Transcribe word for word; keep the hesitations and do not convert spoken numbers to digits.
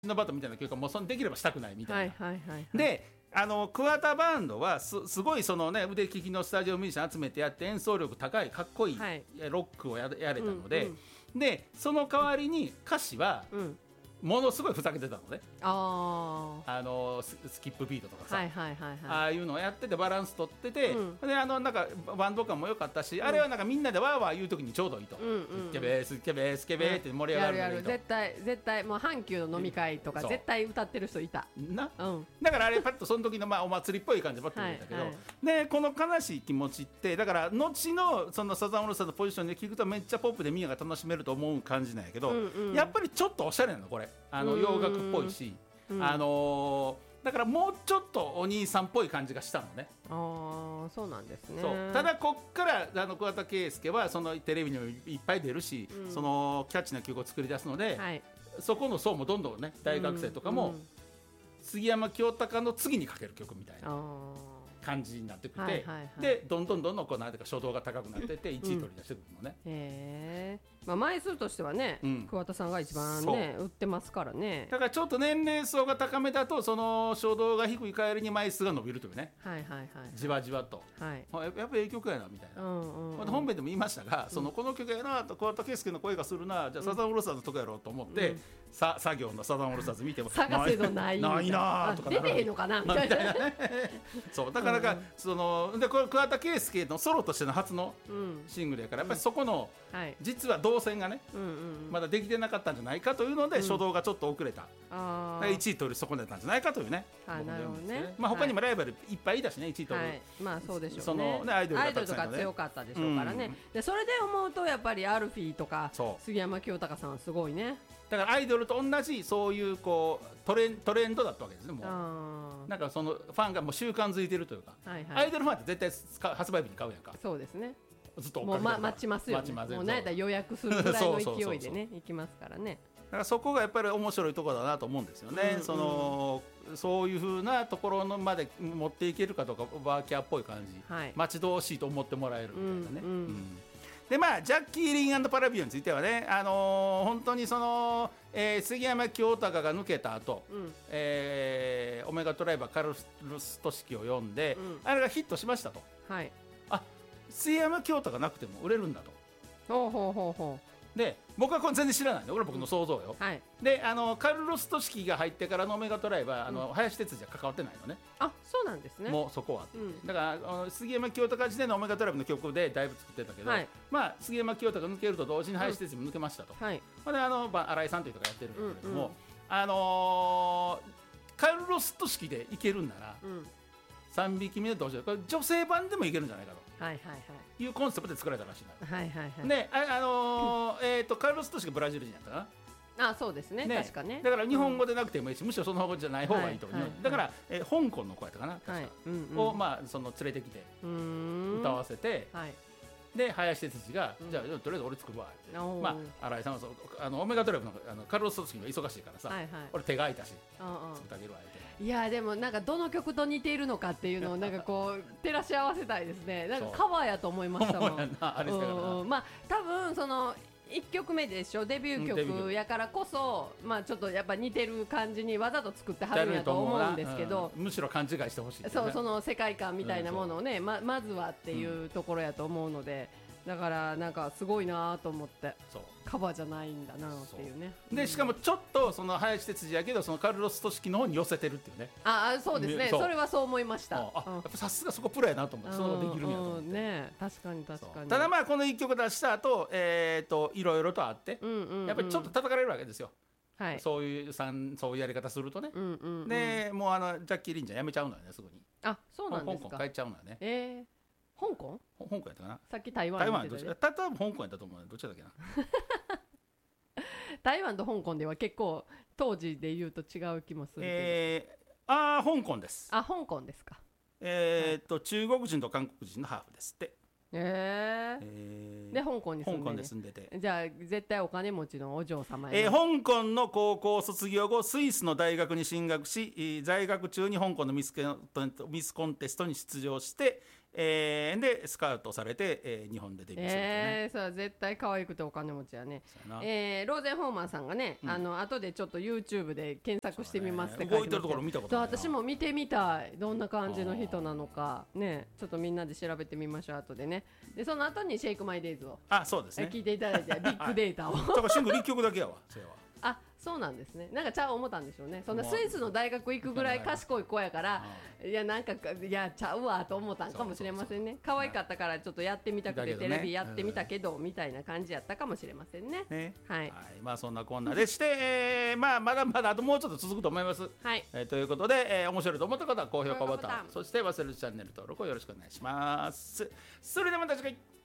のバトみたいな曲はもうそのできればしたくないみたいな、 はいはいはいはい、 であの桑田バンドは す, すごいその、ね、腕利きのスタジオミュージシャン集めてやって演奏力高いかっこいいロックを や, やれたので、うんうん、でその代わりに歌詞は、うんものすごいふざけてたのね。ああの ス, スキップビートとかさ、はいはいはいはい、ああいうのをやっててバランス取ってて、うん、であのなんかバンド感も良かったし、うん、あれはなんかみんなでわーわー言う時にちょうどいいと、うんうん、スケベースケベースケベーって盛り上がるのがいいと、 やるやる絶対絶対もう阪急の飲み会とか絶対歌ってる人いたな、うん、だからあれパッとその時のまあお祭りっぽい感じでパッと見えたけど、はいはい、でこの悲しい気持ちってだから後のそのサザンオールスターズのポジションで聞くとめっちゃポップでみんなが楽しめると思う感じなんやけど、うんうん、やっぱりちょっとおしゃれなのこれあの洋楽っぽいし、うん、あのー、だからもうちょっとお兄さんっぽい感じがしたのね。 ああそうなんですね。 そうただこっからあの桑田佳祐はそのテレビにもいっぱい出るし、うん、そのキャッチな曲を作り出すので、はい、そこの層もどんどんね大学生とかも、うんうん、杉山清貴の次にかける曲みたいな感じになってくて、はいはいはい、でどんどんどんどんこうなんていうか初動が高くなっていっていちい取り出してくるのね、うん、 へー、まあ、枚数としてはね、うん、桑田さんが一番ね売ってますからね。 だからちょっと年齢層が高めだとその初動が低い代わりに枚数が伸びるというね、はいはいはいはい、じわじわと、はい、やっぱりいい曲やなみたいな、うんうんうん、本編でも言いましたが、うん、そのこの曲やなと桑田佳祐の声がするなじゃあサザンオールスターズのとこやろうと思って、うん、さ作業のサザンオールスターズ見ても探せどないないなとか出てへんのかなみたいなそうだからなんか、うん、そので桑田佳祐のソロとしての初のシングルやからやっぱりそこの、うんはい、実は動線がね、うんうんうん、まだできてなかったんじゃないかというので、うん、初動がちょっと遅れた、あいちい取り損ねたんじゃないかというね。 あなるほどね、 まあ、他にもライバルいっぱいいたしねいちい取る、はい、 まあそうでしょうね。 そのねアイドルがたくさんいたね、 アイドルとか強かったでしょうからね、うん、でそれで思うとやっぱりアルフィーとか杉山清貴さんはすごいね。 だからアイドルと同じそういうこうトレン、トレンドだったわけですね。もうなんかそのファンがもう習慣づいてるというか、はいはい、アイドルファンって絶対発売日に買うやんか。 そうですね。 ずっともう、ま、待ちますよね。もう何やったら予約するぐらいの勢いでね行きますからね。 だからそこがやっぱり面白いところだなと思うんですよね、うんうん、そのそういう風なところのまで持っていけるかとかバーキャーっぽい感じ、はい、待ち遠しいと思ってもらえるみたいなね、うんうんうん、でまあジャッキー・リン&パラビオについてはね、あのー、本当にその、えー、杉山清貴が抜けた後、うんえー、オメガトライバーカルロス・トシキを読んで、うん、あれがヒットしましたと、はい、あ杉山清貴がなくても売れるんだと。 ほうほうほうほう。 で僕はこれ全然知らないの、これは僕の想像よ、うんはい、であのカルロス・トシキが入ってからのオメガトライバー、あの、うん、林哲司は関わってないのね。 あそうなんですね。 もうそこは、うん、だからあの杉山清貴時代のオメガトライバーの曲でだいぶ作ってたけど、はい、まあ杉山清貴が抜けると同時に林哲司も抜けましたと、うんはい、であの新井さんという人がやってるんだけれども、うんうん、あのー、カルロス・トシキでいけるんなら、うんさんびきめでどうしよう、これ女性版でもいけるんじゃないかと、はいはいはい、いうコンセプトで作られたらしいの、はいはいはい、であ、あのーえー、とカルロス・トシキがブラジル人やったかな。 あそうです ね, ね確かね。 だから日本語でなくてもいいし、うん、むしろその方じゃない方がいいと思う、はいはいはい、だから、えー、香港の子やったかな、はいうんうん、を、まあ、その連れてきて歌わせて、はいで林哲司が、うん、じゃあとりあえず俺作るわって、まあ、新井さんはそうあのオメガトライブ の, あのカルロス・トシキが忙しいからさ、はいはい、俺手が空いたし作ってあげるわって。 いやでもなんかどの曲と似ているのかっていうのをなんかこう照らし合わせたいですね。なんかカバーやと思いましたもん。あれうんまあ多分そのいっきょくめでしょ、デビュー曲やからこそ、まあちょっとやっぱ似てる感じにわざと作ってはるんやと思うんですけど、 うん、むしろ勘違いしてほしい、ね、 そうその世界観みたいなものをね、うん、ま, まずはっていうところやと思うので、だからなんかすごいなと思って、そうカバーじゃないんだなっていうね。 でしかもちょっとその林哲司やけどそのカルロス・トシキの方に寄せてるっていうね。 ああそうですね、 そ, それはそう思いました。 ああ、うん、やっぱさすがそこプロやなと思って、そのできるんやと思って、 ね、確かに確かに。 ただまあこのいっきょく出した後、えー、といろいろとあって、うんうんうん、やっぱりちょっと叩かれるわけですよ、はい、そういうさんそういうやり方するとね、うんうんうん、でもうあのジャッキー・リンちゃんやめちゃうのよね、すぐに。 あそうなんですか。 香港帰っちゃうのよね。 えー香港香港やったかな。 さっき台湾やったどっちか、た多分香港やったと思う。どっちだっけな台湾と香港では結構当時で言うと違う気もするけど、 えー、ああ香港です。 あ香港ですか。 えー、っと、はい、中国人と韓国人のハーフですって。 えーえー、で香港に住んで、ね、 香港で住んでて、 じゃあ絶対お金持ちのお嬢様や、 えー、香港の高校卒業後スイスの大学に進学し、在学中に香港のミスコンテストに出場して、 えー、でスカウトされて、えー、日本でデビューするんですね。 えー、そう絶対可愛くてお金持ちやね。えー、ローゼンホーマンさんがね、うん、あの後でちょっと YouTube で検索してみますって書いてます、ね、 動いてるところ見たことないな。 私も見てみたい、どんな感じの人なのかね、ちょっとみんなで調べてみましょう後でね。でその後にシェイクマイデイズをあそうです、ね、 聞いていただいてビッグデータを、 はい、だからシングルいっきょくだけやわそれは。 あそうなんですね。なんかちゃう思ったんでしょうね。そんなスイスの大学行くぐらい賢い子やからいやなんかいやちゃうわと思ったんかもしれませんね。可愛かったからちょっとやってみたくて、ね、テレビやってみたけど、うん、みたいな感じやったかもしれませんね。ねはい、はい、 まあそんなこんなでして、えー、まあまだまだあともうちょっと続くと思います。はい、えー、ということで、えー、面白いと思った方は高評価ボタン、そして忘れるチャンネル登録をよろしくお願いします。それではまた次回。